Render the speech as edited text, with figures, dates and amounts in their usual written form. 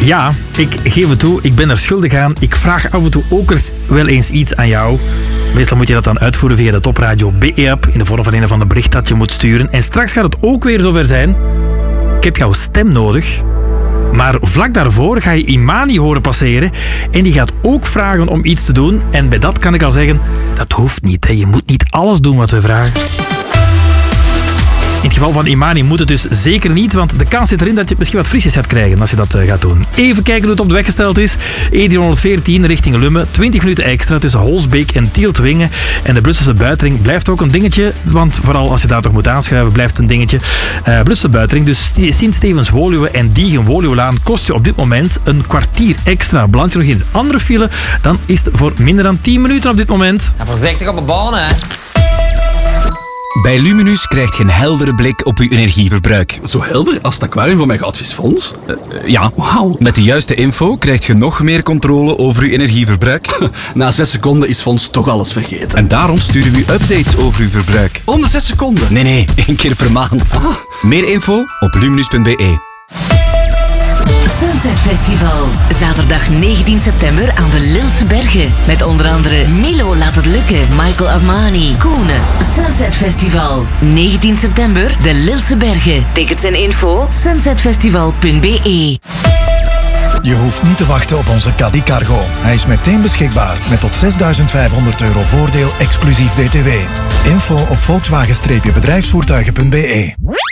Ja, ik geef het toe, ik ben er schuldig aan. Ik vraag af en toe ook wel eens iets aan jou. Meestal moet je dat dan uitvoeren via de Top Radio BE-app in de vorm van een of ander bericht dat je moet sturen. En straks gaat het ook weer zover zijn. Ik heb jouw stem nodig. Maar vlak daarvoor ga je Imani horen passeren. En die gaat ook vragen om iets te doen. En bij dat kan ik al zeggen, dat hoeft niet. Hè. Je moet niet alles doen wat we vragen. In het geval van Imani moet het dus zeker niet, want de kans zit erin dat je misschien wat frisjes gaat krijgen als je dat gaat doen. Even kijken hoe het op de weg gesteld is. E314 richting Lummen, 20 minuten extra tussen Holsbeek en Tieltwingen. En de Brusselse buitenring blijft ook een dingetje, want vooral als je daar toch moet aanschuiven, blijft een dingetje. Brusselse buitenring, dus Sint-Stevens-Woluwe en Diegen-Woluwelaan kost je op dit moment een kwartier extra. Beland je nog in een andere file, dan is het voor minder dan 10 minuten op dit moment. En voorzichtig op de baan, hè. Bij Luminus krijg je een heldere blik op je energieverbruik. Zo helder als het aquarium van mijn goudvisfonds? Ja, Wauw. met de juiste info krijg je nog meer controle over je energieverbruik. Na 6 seconden is Fons toch alles vergeten. En daarom sturen we u updates over uw verbruik. Om de 6 seconden? Nee, 1 keer per maand. Meer info op luminus.be. Sunset Festival. Zaterdag 19 september aan de Lilse Bergen. Met onder andere Milo Laat Het Lukken, Michael Armani, Koenen. Sunset Festival. 19 september, de Lilse Bergen. Tickets en info, sunsetfestival.be. Je hoeft niet te wachten op onze Caddy Cargo. Hij is meteen beschikbaar met tot €6.500 voordeel exclusief BTW. Info op Volkswagen-bedrijfsvoertuigen.be.